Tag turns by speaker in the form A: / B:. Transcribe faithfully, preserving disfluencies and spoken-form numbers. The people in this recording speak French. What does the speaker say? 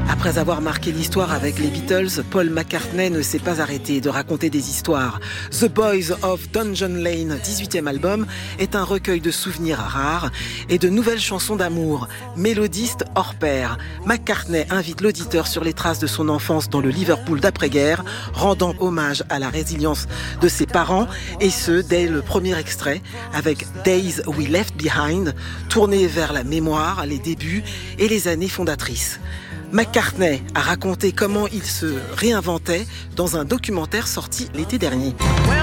A: Après avoir marqué l'histoire avec les Beatles, Paul McCartney ne s'est pas arrêté de raconter des histoires. The Boys of Dungeon Lane, dix-huitième album, est un recueil de souvenirs rares et de nouvelles chansons d'amour. Mélodiste hors pair, McCartney invite l'auditeur sur les traces de son enfance dans le Liverpool d'après-guerre, rendant hommage à la résilience de ses parents, et ce, dès le premier extrait, avec Days We Left Behind, tourné vers la mémoire, les débuts et les années fondatrices. McCartney a raconté comment il se réinventait dans un documentaire sorti l'été dernier.